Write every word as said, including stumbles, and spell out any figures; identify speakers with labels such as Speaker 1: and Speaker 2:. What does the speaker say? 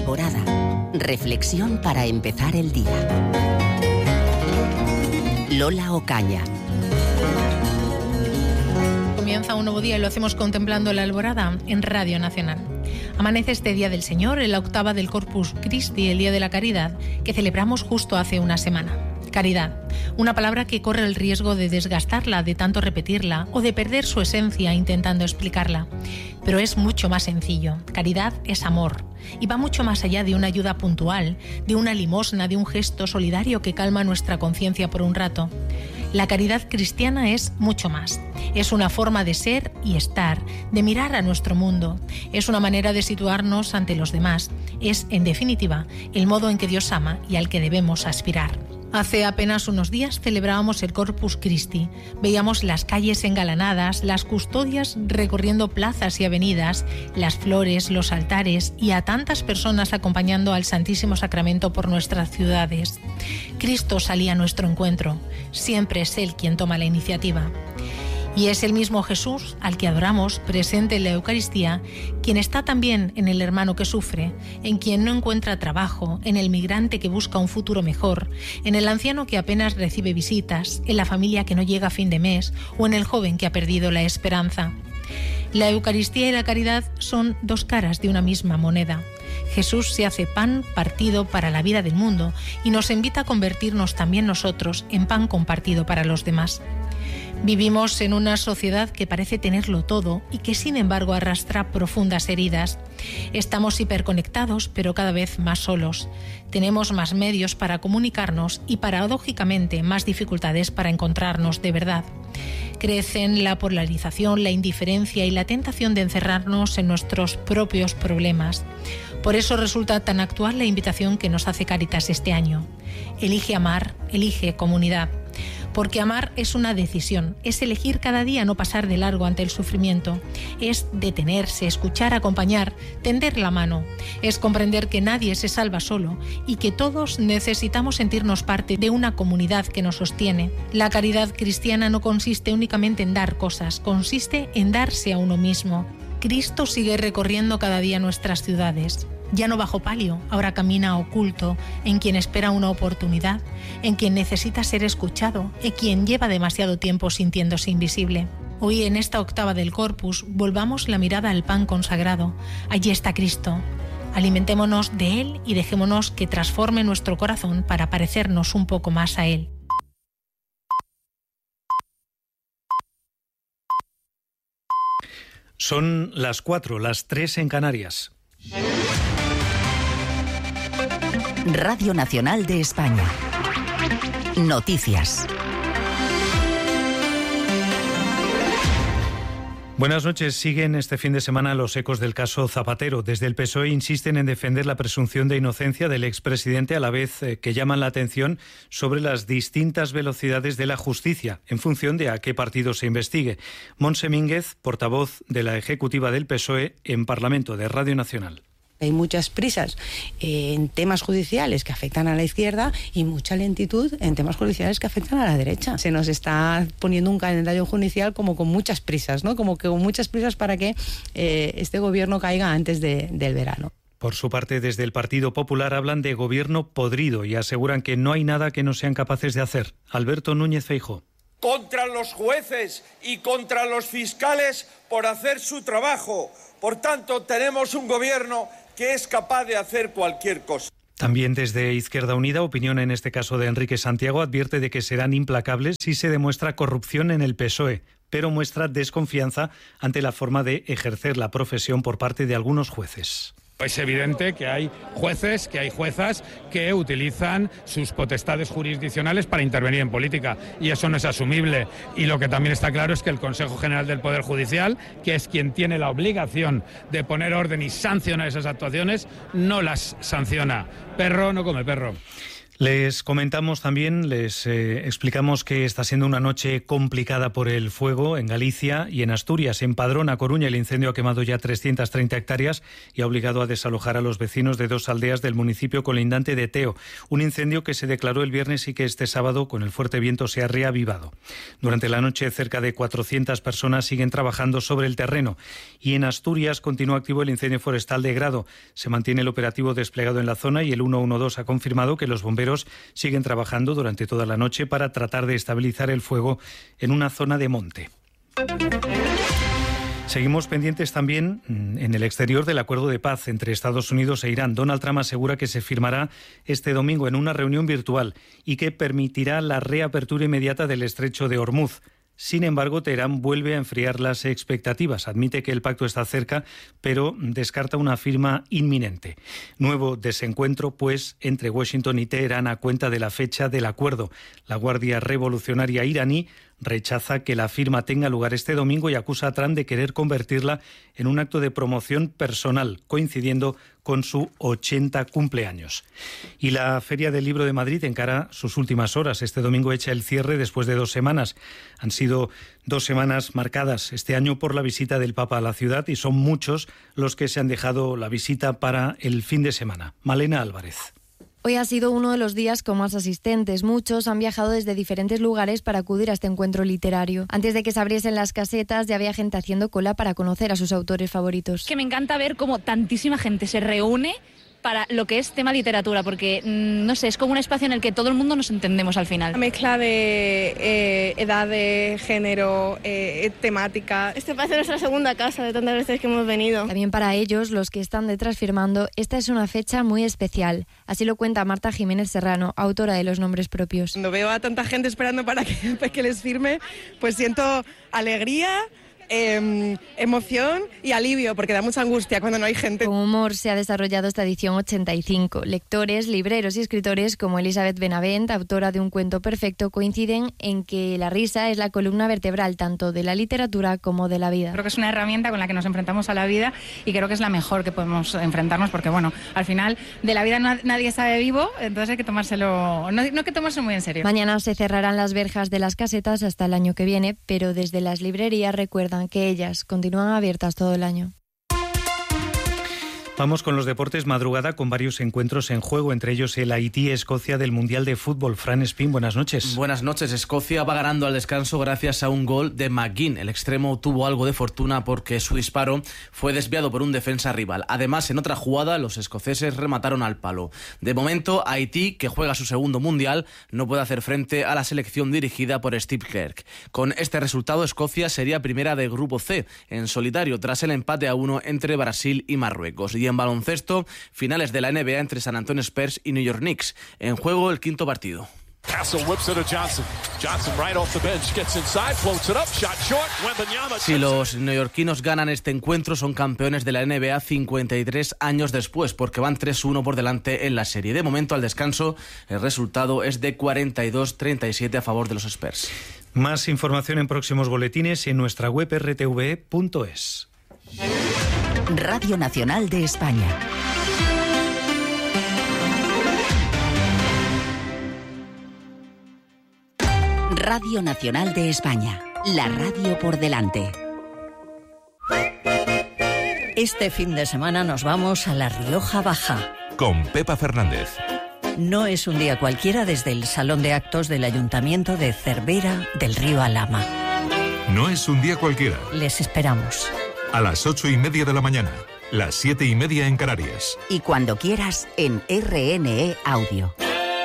Speaker 1: Alborada. Reflexión para empezar el día. Lola Ocaña.
Speaker 2: Comienza un nuevo día y lo hacemos contemplando la alborada en Radio Nacional. Amanece este Día del Señor en la octava del Corpus Christi, el Día de la Caridad, que celebramos justo hace una semana. Caridad, una palabra que corre el riesgo de desgastarla, de tanto repetirla o de perder su esencia intentando explicarla. Pero es mucho más sencillo. Caridad es amor y va mucho más allá de una ayuda puntual, de una limosna, de un gesto solidario que calma nuestra conciencia por un rato. La caridad cristiana es mucho más. Es una forma de ser y estar, de mirar a nuestro mundo. Es una manera de situarnos ante los demás. Es, en definitiva, el modo en que Dios ama y al que debemos aspirar. Hace apenas unos días celebrábamos el Corpus Christi. Veíamos las calles engalanadas, las custodias recorriendo plazas y avenidas, las flores, los altares y a tantas personas acompañando al Santísimo Sacramento por nuestras ciudades. Cristo salía a nuestro encuentro. Siempre es Él quien toma la iniciativa. Y es el mismo Jesús, al que adoramos, presente en la Eucaristía, quien está también en el hermano que sufre, en quien no encuentra trabajo, en el migrante que busca un futuro mejor, en el anciano que apenas recibe visitas, en la familia que no llega a fin de mes o en el joven que ha perdido la esperanza. La Eucaristía y la caridad son dos caras de una misma moneda. Jesús se hace pan partido para la vida del mundo y nos invita a convertirnos también nosotros en pan compartido para los demás. Vivimos en una sociedad que parece tenerlo todo y que sin embargo arrastra profundas heridas. Estamos hiperconectados, pero cada vez más solos. Tenemos más medios para comunicarnos y paradójicamente más dificultades para encontrarnos de verdad. Crecen la polarización, la indiferencia y la tentación de encerrarnos en nuestros propios problemas. Por eso resulta tan actual la invitación que nos hace Cáritas este año. Elige amar, elige comunidad. Porque amar es una decisión, es elegir cada día no pasar de largo ante el sufrimiento, es detenerse, escuchar, acompañar, tender la mano, es comprender que nadie se salva solo y que todos necesitamos sentirnos parte de una comunidad que nos sostiene. La caridad cristiana no consiste únicamente en dar cosas, consiste en darse a uno mismo. Cristo sigue recorriendo cada día nuestras ciudades. Ya no bajo palio, ahora camina oculto, en quien espera una oportunidad, en quien necesita ser escuchado, en quien lleva demasiado tiempo sintiéndose invisible. Hoy, en esta octava del Corpus, volvamos la mirada al pan consagrado. Allí está Cristo. Alimentémonos de Él y dejémonos que transforme nuestro corazón para parecernos un poco más a Él.
Speaker 3: Son las cuatro, las tres en Canarias.
Speaker 1: Radio Nacional de España. Noticias.
Speaker 3: Buenas noches. Siguen este fin de semana los ecos del caso Zapatero. Desde el P S O E insisten en defender la presunción de inocencia del expresidente, a la vez que llaman la atención sobre las distintas velocidades de la justicia en función de a qué partido se investigue. Montse Mínguez, portavoz de la ejecutiva del P S O E en Parlamento de Radio Nacional.
Speaker 4: Hay muchas prisas en temas judiciales que afectan a la izquierda y mucha lentitud en temas judiciales que afectan a la derecha. Se nos está poniendo un calendario judicial como con muchas prisas, ¿no? Como que con muchas prisas para que eh, este gobierno caiga antes de, del verano.
Speaker 3: Por su parte, desde el Partido Popular hablan de gobierno podrido y aseguran que no hay nada que no sean capaces de hacer. Alberto Núñez Feijóo.
Speaker 5: Contra los jueces y contra los fiscales por hacer su trabajo. Por tanto, tenemos un gobierno que es capaz de hacer cualquier cosa.
Speaker 3: También desde Izquierda Unida, opinión en este caso de Enrique Santiago, advierte de que serán implacables si se demuestra corrupción en el P S O E, pero muestra desconfianza ante la forma de ejercer la profesión por parte de algunos jueces.
Speaker 6: Es evidente que hay jueces, que hay juezas que utilizan sus potestades jurisdiccionales para intervenir en política y eso no es asumible. Y lo que también está claro es que el Consejo General del Poder Judicial, que es quien tiene la obligación de poner orden y sancionar esas actuaciones, no las sanciona. Perro no come perro.
Speaker 3: Les comentamos también, les eh, explicamos que está siendo una noche complicada por el fuego en Galicia y en Asturias. En Padrón, a Coruña, el incendio ha quemado ya trescientas treinta hectáreas y ha obligado a desalojar a los vecinos de dos aldeas del municipio colindante de Teo. Un incendio que se declaró el viernes y que este sábado, con el fuerte viento, se ha reavivado. Durante la noche, cerca de cuatrocientas personas siguen trabajando sobre el terreno. Y en Asturias continúa activo el incendio forestal de Grado. Se mantiene el operativo desplegado en la zona y el ciento doce ha confirmado que los bomberos siguen trabajando durante toda la noche para tratar de estabilizar el fuego en una zona de monte. Seguimos pendientes también en el exterior del acuerdo de paz entre Estados Unidos e Irán. Donald Trump asegura que se firmará este domingo en una reunión virtual y que permitirá la reapertura inmediata del estrecho de Hormuz. Sin embargo, Teherán vuelve a enfriar las expectativas. Admite que el pacto está cerca, pero descarta una firma inminente. Nuevo desencuentro, pues, entre Washington y Teherán a cuenta de la fecha del acuerdo. La Guardia Revolucionaria iraní rechaza que la firma tenga lugar este domingo y acusa a Trump de querer convertirla en un acto de promoción personal, coincidiendo con su ochenta cumpleaños. Y la Feria del Libro de Madrid encara sus últimas horas. Este domingo echa el cierre después de dos semanas. Han sido dos semanas marcadas este año por la visita del Papa a la ciudad y son muchos los que se han dejado la visita para el fin de semana. Malena Álvarez.
Speaker 7: Hoy ha sido uno de los días con más asistentes. Muchos han viajado desde diferentes lugares para acudir a este encuentro literario. Antes de que se abriesen las casetas, ya había gente haciendo cola para conocer a sus autores favoritos.
Speaker 8: Que me encanta ver cómo tantísima gente se reúne para lo que es tema literatura, porque, no sé, es como un espacio en el que todo el mundo nos entendemos al final.
Speaker 9: La mezcla de eh, edades, género, eh, temática.
Speaker 10: Este parece nuestra segunda casa de tantas veces que hemos venido.
Speaker 7: También para ellos, los que están detrás firmando, esta es una fecha muy especial. Así lo cuenta Marta Jiménez Serrano, autora de Los nombres propios.
Speaker 9: Cuando veo a tanta gente esperando para que, para que les firme, pues siento alegría, Eh, emoción y alivio, porque da mucha angustia cuando no hay gente.
Speaker 7: Con humor se ha desarrollado esta edición ochenta y cinco. Lectores, libreros y escritores como Elizabeth Benavent, autora de Un cuento perfecto, coinciden en que la risa es la columna vertebral tanto de la literatura como de la vida.
Speaker 11: Creo que es una herramienta con la que nos enfrentamos a la vida y creo que es la mejor que podemos enfrentarnos, porque bueno, al final de la vida no, nadie sabe vivo, entonces hay que tomárselo, no, no hay que tomárselo muy en serio.
Speaker 7: Mañana se cerrarán las verjas de las casetas hasta el año que viene, pero desde las librerías recuerdan que ellas continúan abiertas todo el año.
Speaker 3: Vamos con los deportes. Madrugada con varios encuentros en juego, entre ellos el Haití-Escocia del Mundial de Fútbol. Fran Espín, buenas noches.
Speaker 12: Buenas noches. Escocia va ganando al descanso gracias a un gol de McGinn. El extremo tuvo algo de fortuna porque su disparo fue desviado por un defensa rival. Además, en otra jugada, los escoceses remataron al palo. De momento, Haití, que juega su segundo Mundial, no puede hacer frente a la selección dirigida por Steve Kirk. Con este resultado, Escocia sería primera de Grupo C, en solitario, tras el empate a uno entre Brasil y Marruecos. Y en baloncesto, finales de la N B A entre San Antonio Spurs y New York Knicks. En juego el quinto partido. Si los neoyorquinos ganan este encuentro, son campeones de la N B A cincuenta y tres años después, porque van tres uno por delante en la serie. De momento, al descanso, el resultado es de cuarenta y dos a treinta y siete a favor de los Spurs.
Speaker 3: Más información en próximos boletines y en nuestra web erre te ve punto es.
Speaker 1: Radio Nacional de España. Radio Nacional de España. La radio por delante.
Speaker 13: Este fin de semana nos vamos a La Rioja Baja.
Speaker 14: Con Pepa Fernández.
Speaker 13: No es un día cualquiera desde el Salón de Actos del Ayuntamiento de Cervera del Río Alhama.
Speaker 14: No es un día cualquiera.
Speaker 13: Les esperamos.
Speaker 14: A las ocho y media de la mañana, las siete y media en Canarias.
Speaker 1: Y cuando quieras en R N E Audio.